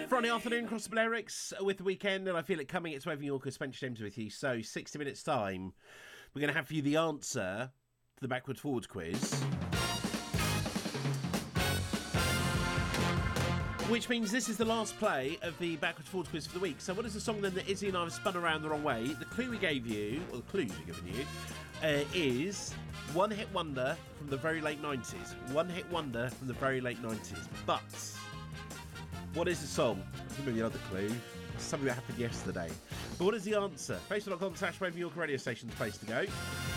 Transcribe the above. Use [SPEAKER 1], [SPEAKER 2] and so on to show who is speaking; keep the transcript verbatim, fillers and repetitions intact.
[SPEAKER 1] Friday afternoon, Cross the Blerics with the weekend, and I feel it coming. It's Waving Yorker, Spencer James with you. So, sixty minutes time, we're going to have for you the answer to the backwards forwards quiz. Which means this is the last play of the backwards forwards quiz for the week. So, what is the song then that Izzy and I have spun around the wrong way? The clue we gave you, or the clues we've given you, uh, is one hit wonder from the very late nineties. One hit wonder from the very late nineties. But what is the song? I'll give you another clue. Something that happened yesterday. But what is the answer? Facebook dot com slash Waving Yorker radio station's place to go.